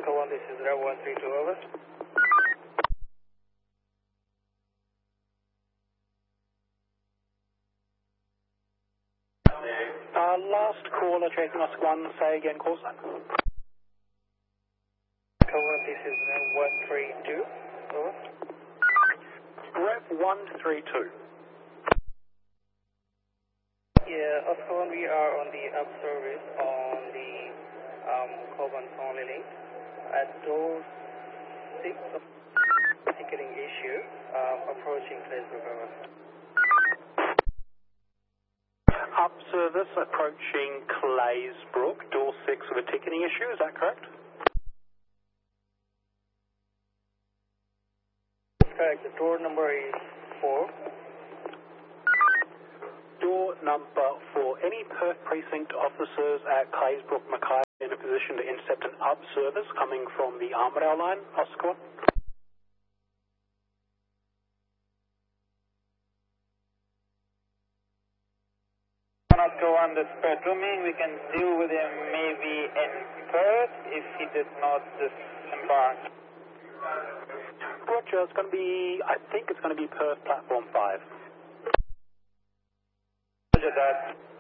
Oscar 1, this is Red 132, over. Last caller chasing Oscar 1, say again, call sign. Oscar 1, this is Red 132, over. Rep 132. Yeah, Oscar 1, we are on the up service on the Coban only link at door 6 of ticketing issue, approaching Facebook, over. Up service approaching Claysbrook, door 6 with a ticketing issue, is that correct? Correct, the door number is 4. Door number 4. Any Perth precinct officers at Claysbrook, Mackay in a position to intercept an up service coming from the Armidale line, Oscar 1? Oscar 1, that's Perth. Roaming, we can deal with him maybe in Perth if he did not disembark. Roger, it's going to be, I think it's going to be Perth platform 5. Roger that.